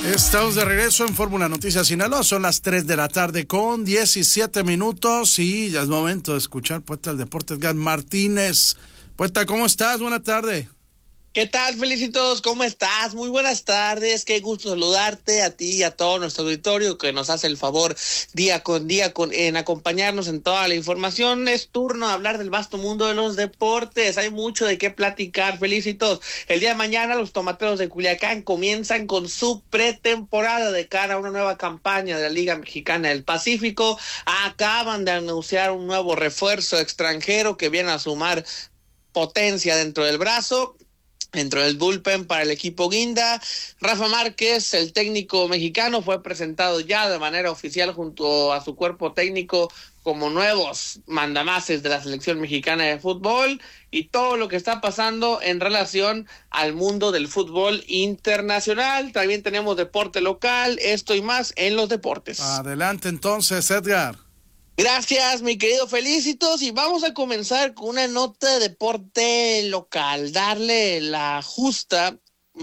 Estamos de regreso en Fórmula Noticias Sinaloa. Son las 3 de la tarde con 17 minutos y ya es momento de escuchar Poeta del Deporte, Edgar Martínez. Poeta, ¿cómo estás? Buena tarde. ¿Qué tal, Felicitos? ¿Cómo estás? Muy buenas tardes, qué gusto saludarte a ti y a todo nuestro auditorio que nos hace el favor día con día en acompañarnos en toda la información. Es turno de hablar del vasto mundo de los deportes, hay mucho de qué platicar, Felicitos. El día de mañana los Tomateros de Culiacán comienzan con su pretemporada de cara a una nueva campaña de la Liga Mexicana del Pacífico. Acaban de anunciar un nuevo refuerzo extranjero que viene a sumar potencia dentro del brazo, dentro del bullpen para el equipo Guinda. Rafa Márquez, el técnico mexicano, fue presentado ya de manera oficial junto a su cuerpo técnico como nuevos mandamases de la selección mexicana de fútbol y todo lo que está pasando en relación al mundo del fútbol internacional. También tenemos deporte local, esto y más en los deportes. Adelante entonces, Edgar. Gracias, mi querido Felicitos, y vamos a comenzar con una nota de deporte local, darle la justa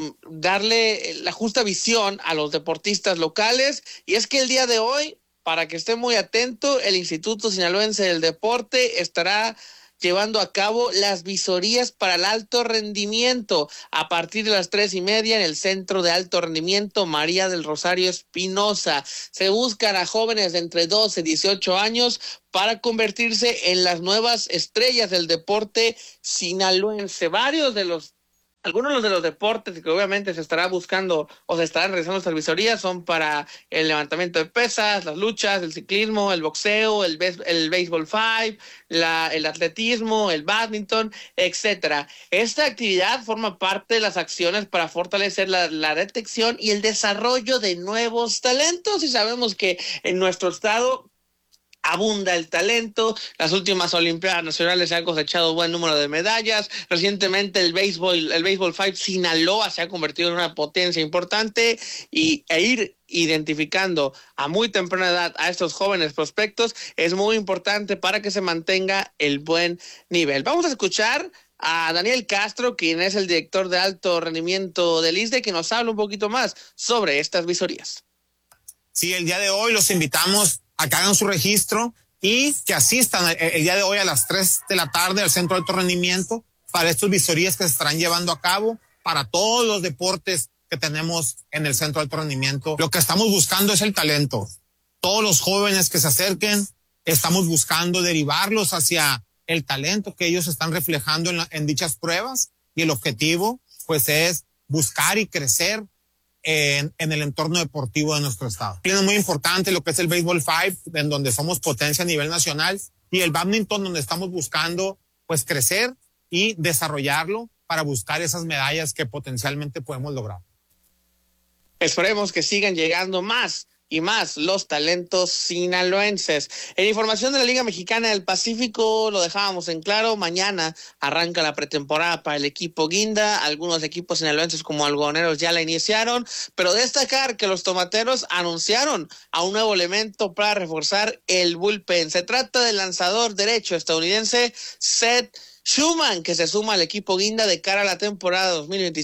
visión a los deportistas locales, y es que el día de hoy, para que esté muy atento, el Instituto Sinaloense del Deporte estará llevando a cabo las visorías para el alto rendimiento a partir de las 3:30 en el Centro de Alto Rendimiento María del Rosario Espinosa. Se buscan a jóvenes de entre 12 y 18 años para convertirse en las nuevas estrellas del deporte sinaloense. Algunos de los deportes que obviamente se estará buscando o se estarán realizando estas visorías son para el levantamiento de pesas, las luchas, el ciclismo, el boxeo, el béisbol 5, el atletismo, el bádminton, etcétera. Esta actividad forma parte de las acciones para fortalecer la detección y el desarrollo de nuevos talentos, y sabemos que en nuestro estado abunda el talento. Las últimas Olimpiadas Nacionales se han cosechado buen número de medallas. Recientemente el béisbol 5 Sinaloa se ha convertido en una potencia importante, e ir identificando a muy temprana edad a estos jóvenes prospectos es muy importante para que se mantenga el buen nivel. Vamos a escuchar a Daniel Castro, quien es el director de alto rendimiento del ISDE, que nos habla un poquito más sobre estas visorías. Sí, el día de hoy los invitamos a que hagan su registro y que asistan el día de hoy a las 3 de la tarde al Centro de Alto Rendimiento para estas visorías que se estarán llevando a cabo para todos los deportes que tenemos en el Centro de Alto Rendimiento. Lo que estamos buscando es el talento. Todos los jóvenes que se acerquen, estamos buscando derivarlos hacia el talento que ellos están reflejando en dichas pruebas, y el objetivo pues es buscar y crecer en el entorno deportivo de nuestro estado. Es muy importante lo que es el béisbol 5, en donde somos potencia a nivel nacional, y el bádminton, donde estamos buscando pues crecer y desarrollarlo para buscar esas medallas que potencialmente podemos lograr. Esperemos que sigan llegando más y más los talentos sinaloenses. En información de la Liga Mexicana del Pacífico, lo dejábamos en claro, mañana arranca la pretemporada para el equipo Guinda. Algunos equipos sinaloenses como Algodoneros ya la iniciaron, pero destacar que los Tomateros anunciaron a un nuevo elemento para reforzar el bullpen. Se trata del lanzador derecho estadounidense Seth Schumann, que se suma al equipo Guinda de cara a la temporada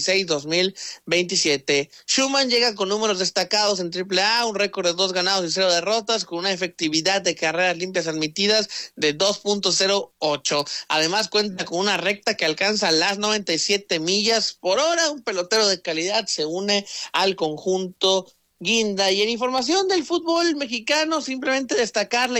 2026-2027. Schumann llega con números destacados en AAA, un récord de 2 ganados y 0 derrotas, con una efectividad de carreras limpias admitidas de 2.08. Además cuenta con una recta que alcanza las 97 millas por hora. Un pelotero de calidad se une al conjunto Guinda. Y en información del fútbol mexicano, simplemente destacar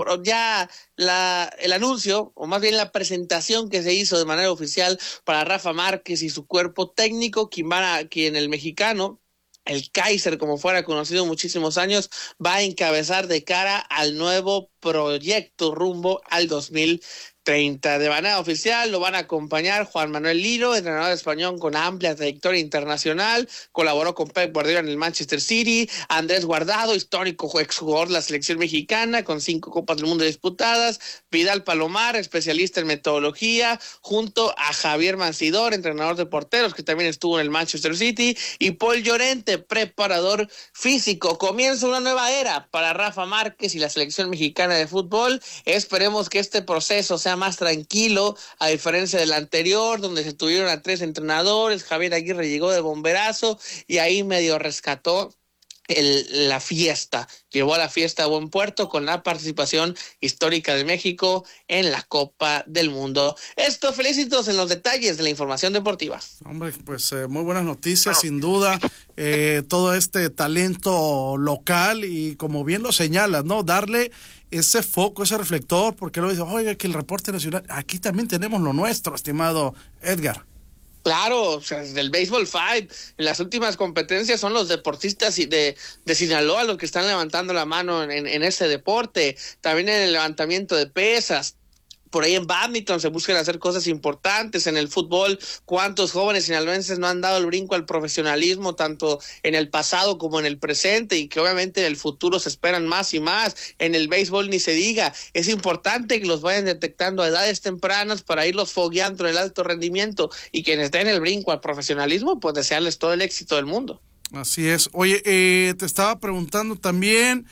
el anuncio, o más bien la presentación que se hizo de manera oficial para Rafa Márquez y su cuerpo técnico, quien el mexicano, el Kaiser, como fuera conocido muchísimos años, va a encabezar de cara al nuevo proyecto rumbo al 2030. De manera oficial lo van a acompañar Juan Manuel Liro, entrenador español con amplia trayectoria internacional, colaboró con Pep Guardiola en el Manchester City. Andrés Guardado, histórico exjugador de la selección mexicana con 5 Copas del Mundo disputadas. Vidal Palomar, especialista en metodología, junto a Javier Mancidor, entrenador de porteros, que también estuvo en el Manchester City, y Paul Llorente, preparador físico. Comienza una nueva era para Rafa Márquez y la selección mexicana de fútbol. Esperemos que este proceso sea más tranquilo, a diferencia del anterior, donde se tuvieron a 3 entrenadores. Javier Aguirre llegó de bomberazo y ahí medio rescató la fiesta. Llevó a la fiesta a buen puerto con la participación histórica de México en la Copa del Mundo. Felicitaciones en los detalles de la información deportiva. Hombre, pues muy buenas noticias, sin duda. Todo este talento local y como bien lo señalas, ¿no? Darle ese foco, ese reflector, porque luego dice, oiga, que el reporte nacional, aquí también tenemos lo nuestro, estimado Edgar. Claro, o sea, del Baseball 5, en las últimas competencias son los deportistas de Sinaloa los que están levantando la mano en ese deporte, también en el levantamiento de pesas. Por ahí en bádminton se buscan hacer cosas importantes. En el fútbol, ¿cuántos jóvenes sinaloenses no han dado el brinco al profesionalismo, tanto en el pasado como en el presente, y que obviamente en el futuro se esperan más y más? En el béisbol ni se diga. Es importante que los vayan detectando a edades tempranas para irlos fogueando en el alto rendimiento, y quienes den el brinco al profesionalismo, pues desearles todo el éxito del mundo. Así es. Oye, te estaba preguntando también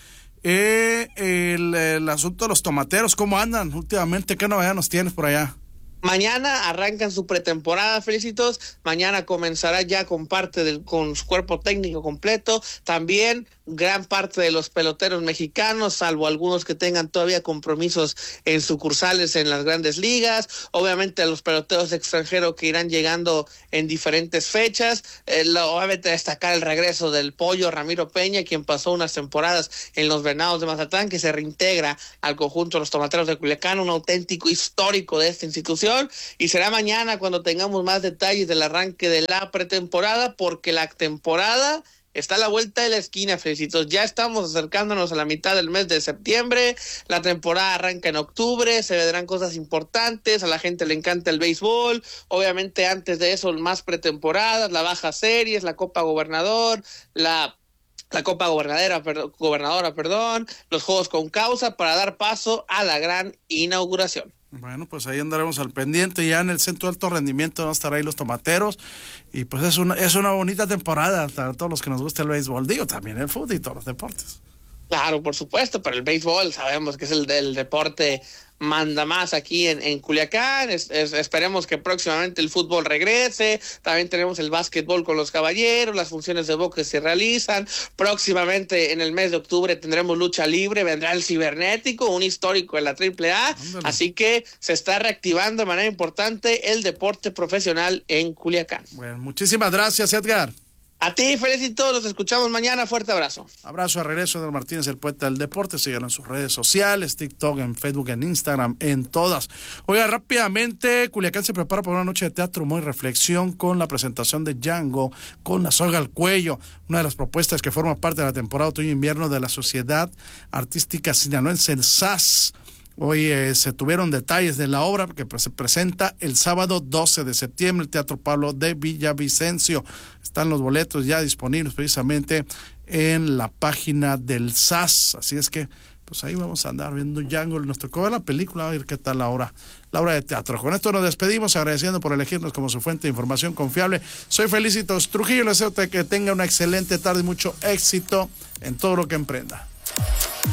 el asunto de los tomateros, ¿cómo andan últimamente? ¿Qué novedad nos tienes por allá? Mañana arrancan su pretemporada, Felicitos. Mañana comenzará ya con con su cuerpo técnico completo. También gran parte de los peloteros mexicanos, salvo algunos que tengan todavía compromisos en sucursales en las grandes ligas. Obviamente los peloteros extranjeros que irán llegando en diferentes fechas. Obviamente destacar el regreso del Pollo Ramiro Peña, quien pasó unas temporadas en los Venados de Mazatlán, que se reintegra al conjunto de los Tomateros de Culiacán, un auténtico histórico de esta institución. Y será mañana cuando tengamos más detalles del arranque de la pretemporada, porque la temporada está a la vuelta de la esquina, Felicitos. Ya estamos acercándonos a la mitad del mes de septiembre. La temporada arranca en octubre. Se vendrán cosas importantes. A la gente le encanta el béisbol. Obviamente antes de eso más pretemporadas, la baja series, la Copa Gobernador, la Copa Gobernadora, los Juegos con Causa, para dar paso a la gran inauguración. Bueno, pues ahí andaremos al pendiente. Ya en el Centro de Alto Rendimiento van a estar ahí los tomateros. Y pues es una bonita temporada para todos los que nos gusta el béisbol. Digo, también el fútbol y todos los deportes. Claro, por supuesto, pero el béisbol sabemos que es el del deporte manda más aquí en Culiacán. Esperemos que próximamente el fútbol regrese. También tenemos el básquetbol con los caballeros, las funciones de box que se realizan. Próximamente en el mes de octubre tendremos lucha libre, vendrá el cibernético, un histórico de la AAA. Ándale. Así que se está reactivando de manera importante el deporte profesional en Culiacán. Bueno, muchísimas gracias, Edgar. A ti, Felicito, nos escuchamos mañana, fuerte abrazo. Abrazo a regreso, Edgar Martínez, el poeta del deporte. Síganlo en sus redes sociales, TikTok, en Facebook, en Instagram, en todas. Oiga, rápidamente, Culiacán se prepara para una noche de teatro muy reflexión con la presentación de Django, con La soga al cuello, una de las propuestas que forma parte de la temporada otoño-invierno de la Sociedad Artística Sinaloense, el SAS. Hoy se tuvieron detalles de la obra que se presenta el sábado 12 de septiembre, el Teatro Pablo de Villavicencio. Están los boletos ya disponibles precisamente en la página del SAS. Así es que, pues ahí vamos a andar viendo Django. Nos tocó ver la película, a ver qué tal la obra de teatro. Con esto nos despedimos, agradeciendo por elegirnos como su fuente de información confiable. Soy Felicitos Trujillo, les deseo que tenga una excelente tarde y mucho éxito en todo lo que emprenda.